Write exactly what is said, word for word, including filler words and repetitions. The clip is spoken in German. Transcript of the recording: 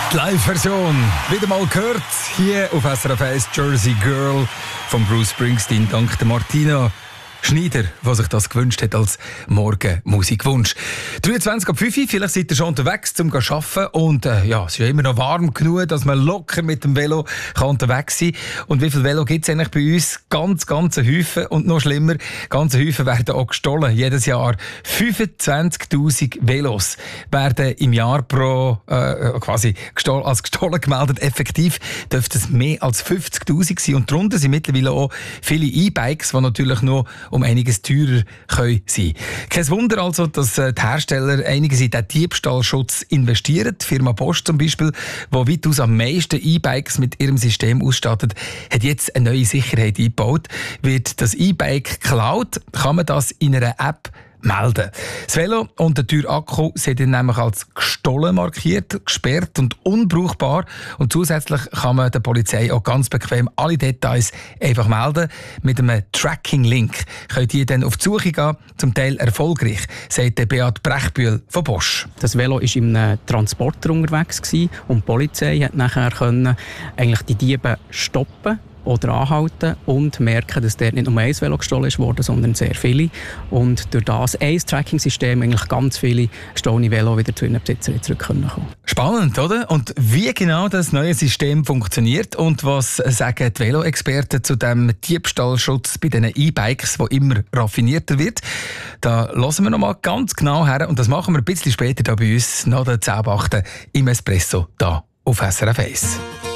Die Live-Version, wieder mal gehört, hier auf S R F eins Jersey Girl von Bruce Springsteen, dank der Martina Schneider, die sich das gewünscht hat als Morgenmusikwunsch. dreiundzwanzig ab fünf Uhr, vielleicht seid ihr schon unterwegs zum Arbeiten und äh, ja, es ist ja immer noch warm genug, dass man locker mit dem Velo kann unterwegs sein kann. Und wie viel Velo gibt es eigentlich bei uns? Ganz, ganz Häufen und noch schlimmer, ganze Häufen werden auch gestohlen. Jedes Jahr fünfundzwanzigtausend Velos werden im Jahr pro äh, quasi gestohlen, als gestohlen gemeldet. Effektiv dürfte es mehr als fünfzigtausend sein und darunter sind mittlerweile auch viele E-Bikes, die natürlich noch um einiges teurer können sein. Kein Wunder also, dass die Hersteller einiges in den Diebstahlschutz investieren. Die Firma Bosch zum Beispiel, die weitaus am meisten E-Bikes mit ihrem System ausstattet, hat jetzt eine neue Sicherheit eingebaut. Wird das E-Bike geklaut, kann man das in einer App melden. Das Velo und der teure Akku sind dann nämlich als gestohlen markiert, gesperrt und unbrauchbar. Und zusätzlich kann man der Polizei auch ganz bequem alle Details einfach melden. Mit einem Tracking-Link könnt ihr dann auf die Suche gehen, zum Teil erfolgreich, sagt Beat Brechbühl von Bosch. Das Velo war in einem Transporter unterwegs gewesen, und die Polizei hat nachher können eigentlich die Diebe stoppen oder anhalten und merken, dass dort nicht nur ein Velo gestohlen wurde, sondern sehr viele. Und durch das ein Tracking-System eigentlich ganz viele gestohlene Velo wieder zu ihren Besitzern zurückkommen können. Spannend, oder? Und wie genau das neue System funktioniert und was sagen die Velo-Experten zu dem Diebstahlschutz bei diesen E-Bikes, der immer raffinierter wird, da hören wir noch mal ganz genau her und das machen wir ein bisschen später da bei uns, nach der zehn Uhr acht im Espresso, da auf S R F eins.